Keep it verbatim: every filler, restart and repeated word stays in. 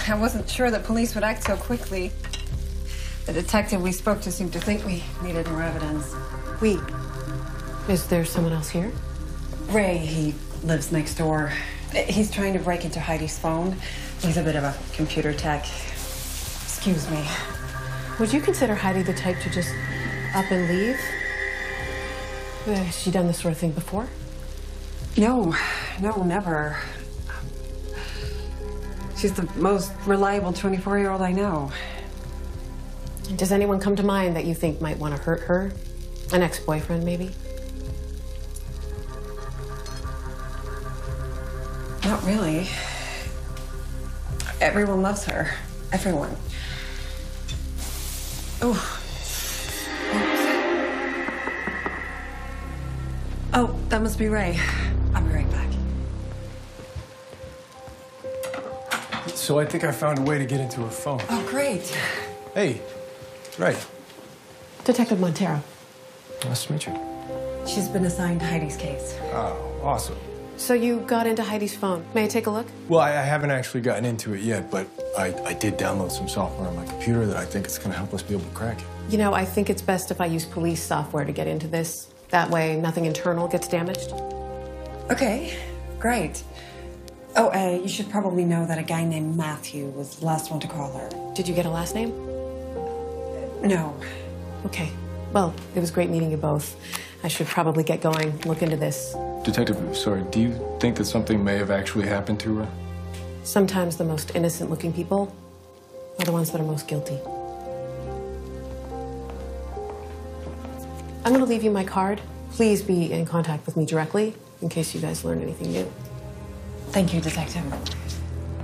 I wasn't sure that police would act so quickly. The detective we spoke to seemed to think we needed more evidence. We? Is there someone else here? Ray, he lives next door. He's trying to break into Heidi's phone. He's a bit of a computer tech. Excuse me. Would you consider Heidi the type to just up and leave? Has she done this sort of thing before? No, no, never. She's the most reliable twenty-four-year-old I know. Does anyone come to mind that you think might want to hurt her? An ex-boyfriend, maybe? Not really. Everyone loves her. Everyone. Oh. Oh, that must be Ray. I'll be right back. So I think I found a way to get into her phone. Oh, great. Hey, Ray. Detective Montero. Nice to meet you. She's been assigned Heidi's case. Oh, awesome. So you got into Heidi's phone. May I take a look? Well, I, I haven't actually gotten into it yet, but I, I did download some software on my computer that I think is going to help us be able to crack it. You know, I think it's best if I use police software to get into this. That way, nothing internal gets damaged. Okay, great. Oh, uh, you should probably know that a guy named Matthew was the last one to call her. Did you get a last name? No. Okay. Well, it was great meeting you both. I should probably get going, look into this. Detective, sorry, do you think that something may have actually happened to her? Sometimes the most innocent-looking people are the ones that are most guilty. I'm going to leave you my card. Please be in contact with me directly in case you guys learn anything new. Thank you, Detective.